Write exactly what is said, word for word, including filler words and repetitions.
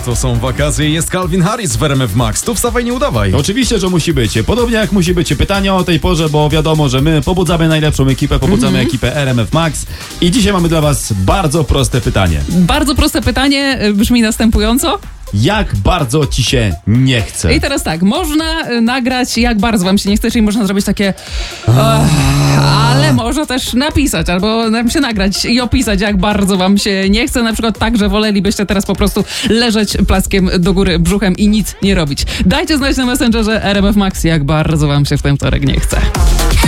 To są wakacje, jest Calvin Harris w R M F Max. Tu wstawaj, nie udawaj. Oczywiście, że musi być. Podobnie jak musi być pytanie o tej porze, bo wiadomo, że my pobudzamy najlepszą ekipę, pobudzamy mm-hmm. ekipę R M F Max. I dzisiaj mamy dla was bardzo proste pytanie. Bardzo proste pytanie brzmi następująco. Jak bardzo ci się nie chce? I teraz tak, można nagrać jak bardzo wam się nie chce, czyli można zrobić takie uh, ale można też napisać, albo nam się nagrać i opisać jak bardzo wam się nie chce, na przykład tak, że wolelibyście teraz po prostu leżeć plackiem do góry brzuchem i nic nie robić. Dajcie znać na Messengerze R M F Max, jak bardzo wam się w ten wtorek nie chce.